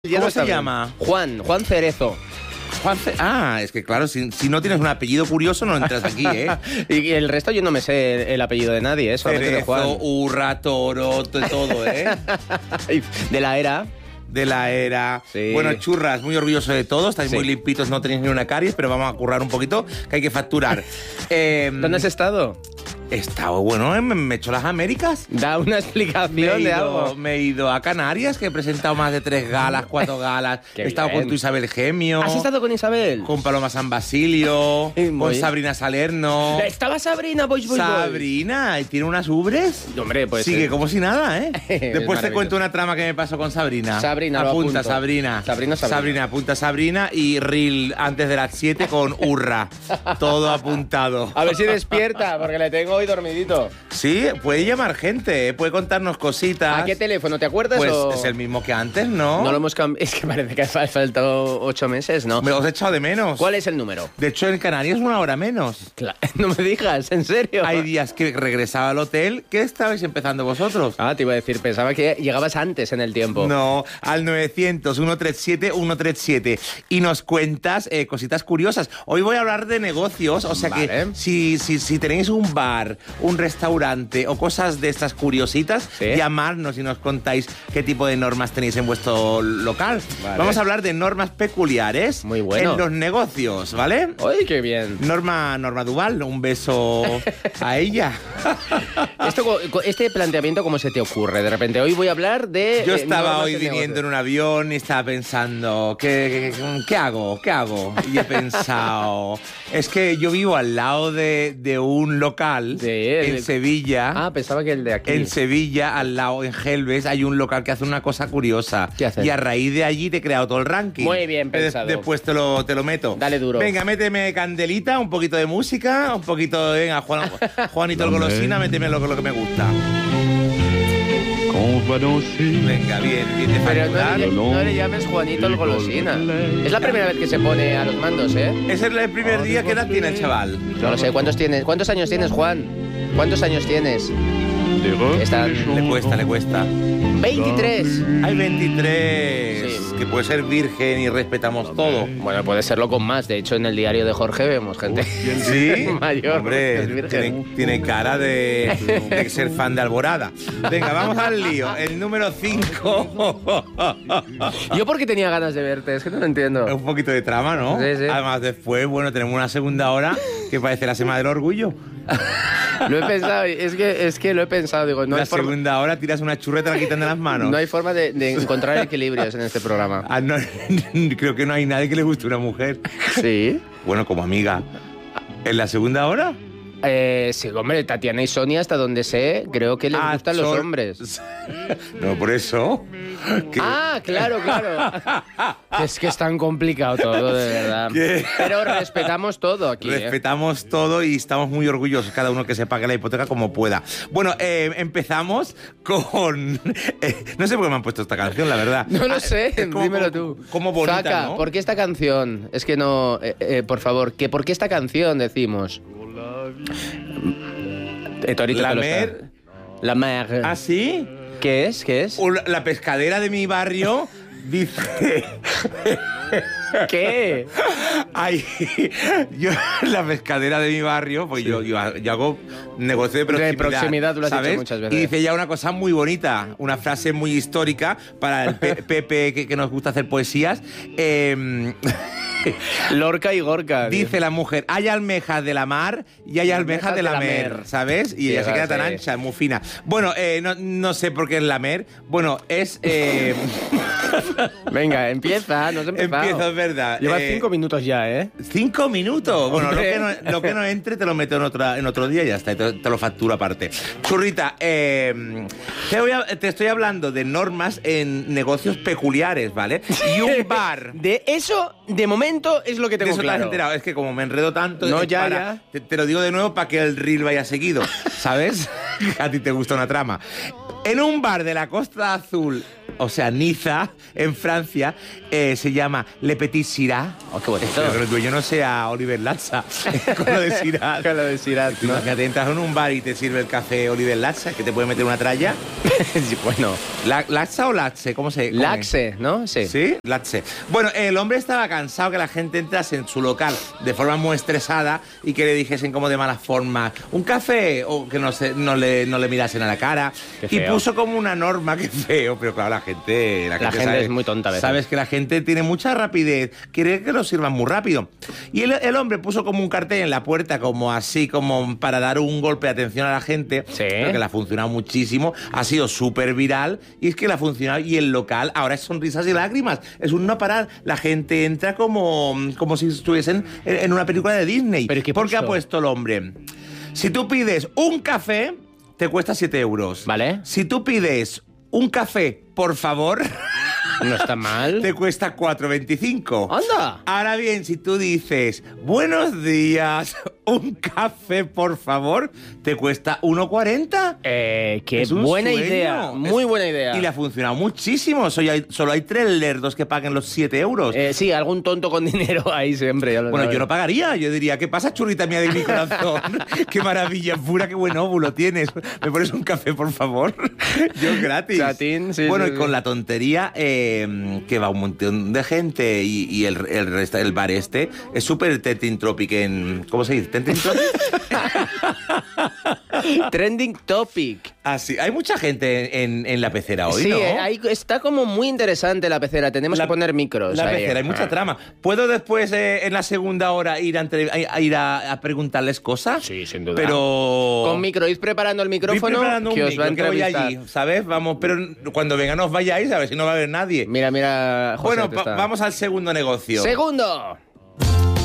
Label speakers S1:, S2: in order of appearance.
S1: ¿Cómo se llama?
S2: Juan Cerezo.
S1: Es que claro, si no tienes un apellido curioso no entras aquí, ¿eh?
S2: Y el resto yo no me sé el apellido de nadie, solamente de Juan.
S1: Cerezo, Urra, Toro, de todo, ¿eh?
S2: De la era.
S1: De la era.
S2: Sí.
S1: Bueno, churras, muy orgulloso de todo. Estáis muy limpitos, no tenéis ni una caries, pero vamos a currar un poquito, que hay que facturar.
S2: ¿Dónde has estado?
S1: He estado, bueno, me he hecho las Américas.
S2: Da una explicación de algo.
S1: Me he ido a Canarias, que he presentado más de 3 galas, 4 galas. He estado con tu Isabel Gemio.
S2: ¿Has estado con Isabel?
S1: Con Paloma San Basilio. Con Sabrina Salerno.
S2: Estaba Sabrina, voy.
S1: Sabrina, ¿y tiene unas ubres?
S2: Hombre, pues
S1: sigue como si nada, ¿eh? Después te cuento una trama que me pasó con Sabrina.
S2: Sabrina,
S1: apunta, Sabrina. Sabrina, apunta Sabrina y Reel antes de las 7 con Urra. Todo apuntado.
S2: A ver si despierta, porque le tengo hoy dormidito.
S1: Sí, puede llamar gente, ¿eh? Puede contarnos cositas.
S2: ¿A qué teléfono? ¿Te acuerdas?
S1: Pues es el mismo que antes, ¿no?
S2: No lo hemos cambiado. Es que parece que ha faltado 8 meses, ¿no?
S1: Me los he echado de menos.
S2: ¿Cuál es el número?
S1: De hecho, en Canarias 1 hora menos.
S2: No me digas, ¿en serio?
S1: Hay días que regresaba al hotel. ¿Qué estabais empezando vosotros?
S2: Te iba a decir, pensaba que llegabas antes en el tiempo.
S1: No, al 900-137-137. Y nos cuentas cositas curiosas. Hoy voy a hablar de negocios, o sea que si tenéis un bar, un restaurante o cosas de estas curiositas, llamadnos y nos contáis qué tipo de normas tenéis en vuestro local. Vamos a hablar de normas peculiares en los negocios, ¿vale?
S2: ¡Ay, qué bien!
S1: Norma Duval, un beso a ella.
S2: Este planteamiento, ¿cómo se te ocurre? De repente, hoy voy a hablar de...
S1: Yo estaba hoy viniendo en un avión y estaba pensando, ¿qué hago? Y he pensado, es que yo vivo al lado de un local en Sevilla.
S2: Pensaba que el de aquí.
S1: En Sevilla, al lado, en Gelbes, hay un local que hace una cosa curiosa.
S2: ¿Qué hace?
S1: Y a raíz de allí te he creado todo el ranking.
S2: Muy bien pensado.
S1: Después te lo meto.
S2: Dale duro.
S1: Venga, méteme candelita, un poquito de música, un poquito de... Venga, Juanito el Golosina, méteme lo que me gusta. Venga, bien de facturar.
S2: Pero no le llames Juanito el Golosina. Es la primera vez que se pone a los mandos, ¿eh?
S1: Ese es el primer día. ¿Qué edad tiene el chaval?
S2: No lo sé. ¿Cuántos años tienes, Juan? ¿Cuántos años tienes?
S1: Le cuesta.
S2: 23.
S1: Hay 23.
S2: Sí.
S1: Que puede ser virgen y respetamos todo.
S2: Bueno, puede serlo con más. De hecho, en el diario de Jorge vemos gente
S1: ¿Sí?
S2: mayor.
S1: Hombre, tiene cara de ser fan de Alborada. Venga, vamos al lío. El número 5.
S2: Yo porque tenía ganas de verte, es que no lo entiendo.
S1: Un poquito de trama, ¿no?
S2: Sí.
S1: Además, después, tenemos una segunda hora que parece la Semana del Orgullo.
S2: Lo he pensado, es que lo he pensado. Digo, no
S1: la
S2: hay forma...
S1: segunda hora tiras una churreta y la quitan de las manos.
S2: No hay forma de encontrar equilibrios en este programa.
S1: No, creo que no hay nadie que le guste una mujer.
S2: ¿Sí?
S1: Bueno, como amiga. ¿En la segunda hora?
S2: Sí, hombre, Tatiana y Sonia, hasta donde sé, creo que les gustan los hombres.
S1: No, por eso.
S2: Claro. Es que es tan complicado todo, de verdad. Pero respetamos todo aquí.
S1: Respetamos todo y estamos muy orgullosos, cada uno que se pague la hipoteca como pueda. Bueno, empezamos con... no sé por qué me han puesto esta canción, la verdad.
S2: No lo sé, dímelo tú.
S1: Como bonita,
S2: Zaka,
S1: ¿no?
S2: ¿por qué esta canción? Es que no... por favor, ¿por qué esta canción decimos? La mer.
S1: ¿Ah, sí?
S2: ¿Qué es?
S1: La pescadera de mi barrio dice...
S2: ¿Qué?
S1: La pescadera de mi barrio, pues yo hago negocio de proximidad.
S2: Tú lo has dicho muchas veces.
S1: Y dice ya una cosa muy bonita, una frase muy histórica para el Pepe que nos gusta hacer poesías.
S2: Lorca y Gorka.
S1: Dice la mujer, hay almejas de la mar y hay almejas de la mer, ¿sabes? Y ella se queda tan ancha, muy fina. Bueno, no sé por qué es la mer. Bueno, es...
S2: Venga, empieza, no has empezado.
S1: Empiezo, es verdad.
S2: Llevas 5 minutos ya, ¿eh?
S1: 5 minutos. Bueno, lo que no entre te lo meto en otro día y ya está, te lo facturo aparte. Churrita, te estoy hablando de normas en negocios peculiares, ¿vale? Y un bar...
S2: De eso, de momento, es lo que tengo
S1: claro. ¿Te has enterado? Es que como me enredo tanto...
S2: No, ya.
S1: Te lo digo de nuevo para que el reel vaya seguido, ¿sabes? A ti te gusta una trama. En un bar de la Costa Azul, o sea, Niza, en Francia, se llama Le Petit Syrah.
S2: Oh, qué bonito.
S1: Pero que el dueño no sea Oliver Latza, con lo de Syrah.
S2: Con lo de Syrah, ¿no?
S1: Imagínate, entras en un bar y te sirve el café Oliver Latza, que te puede meter una tralla.
S2: Sí, bueno.
S1: ¿Latza o Latze? ¿Cómo se llama?
S2: Laxe, ¿no? Sí.
S1: ¿Sí? Latze. Bueno, el hombre estaba cansado que la gente entrase en su local de forma muy estresada y que le dijesen como de mala forma un café o que no le mirasen a la cara. Y puso como una norma, que feo, pero claro, la gente
S2: sabe, es muy tonta a veces.
S1: Sabes que la gente tiene mucha rapidez, quiere que lo sirvan muy rápido. Y el hombre puso como un cartel en la puerta, como así, como para dar un golpe de atención a la gente,
S2: sí.
S1: Porque le ha funcionado muchísimo, ha sido súper viral, y es que le ha funcionado, y el local ahora es sonrisas y lágrimas, es un no parar, la gente entra como si estuviesen en una película de Disney.
S2: ¿Pero qué
S1: ¿Por qué ha
S2: pasó?
S1: puesto el hombre? Si tú pides un café, te cuesta 7 euros.
S2: Vale.
S1: Si tú pides un café, por favor,
S2: No está mal.
S1: te cuesta 4,25.
S2: ¡Anda!
S1: Ahora bien, si tú dices, buenos días, un café, por favor, te cuesta 1,40.
S2: Qué
S1: Es un
S2: buena
S1: sueño.
S2: idea. Muy buena idea.
S1: Y le ha funcionado muchísimo. Solo hay 3 lerdos que paguen los 7 euros.
S2: Sí, algún tonto con dinero ahí siempre. Ya lo
S1: Bueno,
S2: sabes.
S1: yo no pagaría. Yo diría, ¿qué pasa, churrita mía de mi corazón? Qué maravilla pura, qué buen óvulo tienes. ¿Me pones un café, por favor? Yo gratis.
S2: Chatín, sí,
S1: bueno,
S2: sí,
S1: y con
S2: sí.
S1: la tontería que va un montón de gente y el bar este es súper Trending Topic en... ¿Cómo se dice? ¿Trending Topic?
S2: Trending topic.
S1: Ah, sí. Hay mucha gente en la pecera hoy,
S2: Sí,
S1: ¿no?
S2: ahí está como muy interesante la pecera. Tenemos que poner micros.
S1: La
S2: ahí.
S1: pecera, hay mucha trama. ¿Puedo después, en la segunda hora, ir a preguntarles cosas?
S2: Sí, sin duda.
S1: Pero...
S2: Con micro, id preparando el
S1: Voy
S2: micrófono
S1: preparando un
S2: que os
S1: micro,
S2: va a
S1: que voy
S2: entrevistar.
S1: allí, ¿sabes? Vamos, pero cuando venga no os vayáis, a ver si no va a haber nadie.
S2: Mira, José,
S1: Bueno, vamos al segundo negocio.
S2: ¡Segundo!